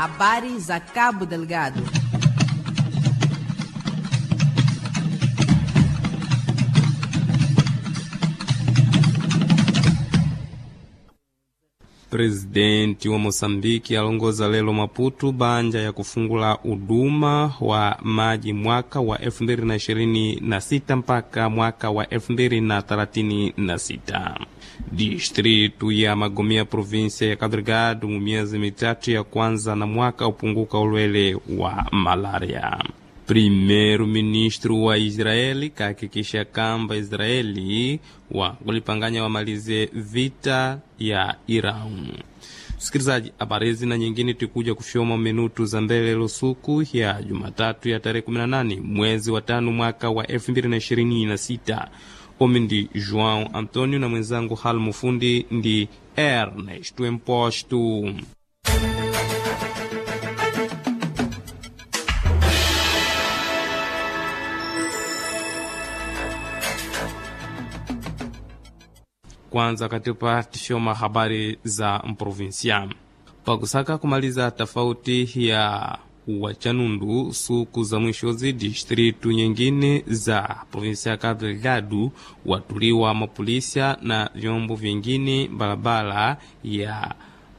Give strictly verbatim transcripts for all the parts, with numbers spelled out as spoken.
Habari za Cabo Delgado. Presidenti wa Mosambiki alongoza lelo Maputo banja ya kufungula huduma wa maji mwaka wa elfu mbili na ishirini na sita mpaka mwaka wa elfu mbili na thelathini na sita. Distritu ya Magomia provinsia ya Cabo Delgado mu miezi mitatu ya kwanza na mwaka upunguka ulwele wa malaria. Primeiro ministro wa Israeli kahakikisha kamba Israeli wa kulipanganya wamalize vita ya Iran. Sikilizaji, habari na nyingine tukuja kufyoma minutu za mbele lusuku ya Jumatatu ya tarehe kumi na nane mwezi wa tano mwaka wa elfu mbili na ishirini na sita. Omi ndi João Antonio na mwenzangu hal mufundi ndi Ernest Wempostu. Kwanza katipa tishoma habari za mprovinsia. Pakusaka kumaliza tofauti ya wachanundu suku za mwishozi distritu nyingine za provinsia ya Cabo Delgado watuliwa mapolisia na vyombo vingine barabara ya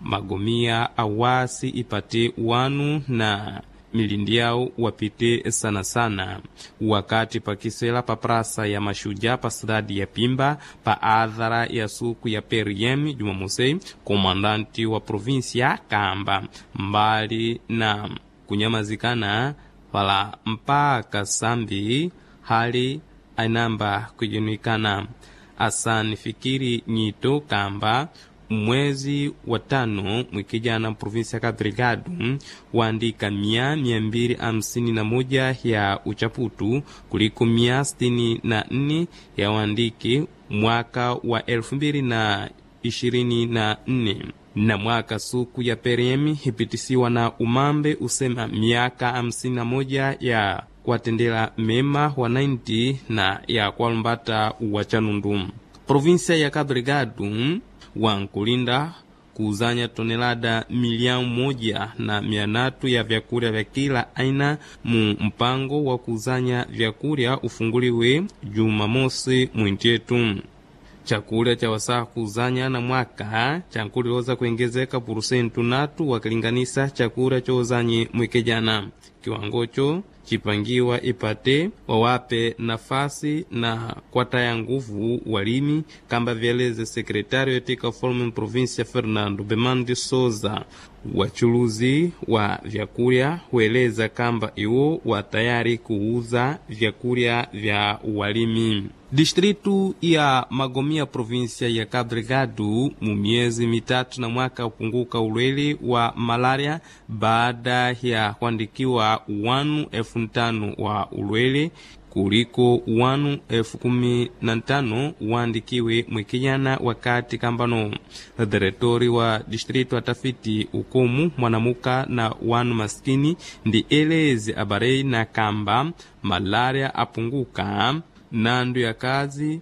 Magomia awasi ipate wanu na milindi yao wapite sana sana. Wakati pakisela pa prasa ya Mashujaa pa sidadi ya Pimba pa adhara ya suku ya Periem Jumamosi, komandanti wa provinsia kamba mbali na kunyamazikana wala mpaka sambi hali ainamba kujunikana. Asani Fikiri Nyito kamba mwezi wa tano mwikijana provinsia ya Cabo Delgado waandika mia mia mbili hamsini na moja ya uchaputu kuliko mia sitini na nne ya waandiki mwaka wa elfu mbili na ishirini na nne. Na mwaka suku ya Periem hipitisiwa na umambe usema miaka hamsini na moja ya kuatendela mema wananchi na ya kualumbata wachanundu. Provinsia ya Cabo Delgado wankulinda kuuzanya tonelada milioni moja na mia natu ya vyakula vya kila aina mu mpango wa kuuzanya vyakula ufunguliwe Jumamosi mwintietu. Chakula cha wasaa kuuzanya na mwaka chankuliloza kuengezeka purusentu natu wakilinganisa chakula chouzanye mwikejana. Kiwangocho chipangiwa ipate wawape nafasi na kwata ya nguvu walimi kamba vieleze sekretario etika ufalume provincia Fernando Bemandi Souza. Wachuluzi wa vyakula hueleza kamba iwo wa tayari kuuza vyakula vya walimi. Distritu ya Magomia provinsia ya Cabo Delgado mu miezi mitatu na mwaka upunguka ulwele wa malaria baada ya kuandikiwa wanu elfu tano wa ulwele kuliko wanu elfu kumi na tano waandikiwe mwikijana. Wakati kambano direktori wa distritu atafiti ukomu mwanamuka na wanu maskini ndi eleze abarei na kamba malaria apunguka nandu ya kazi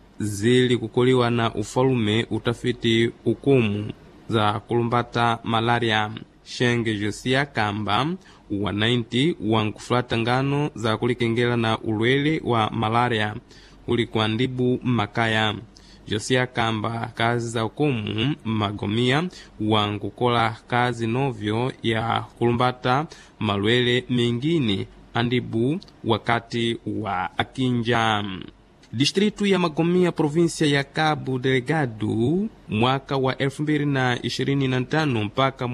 zili kukoliwa na ufalume utafiti ukomu za kulumbata malaria. Shenge Josia kamba wananchi wankufulata ngano za kulikengela na ulwele wa malaria ulikuandibu makaya. Josia kamba kazi za ukomu Magomia wankukola kazi novyo ya kulumbata malwele mengine andibu wakati wa akinja. Distritu ya Magomia provinsia ya Cabo Delgado mwaka wa elfu mbili na ishirini na tano mpaka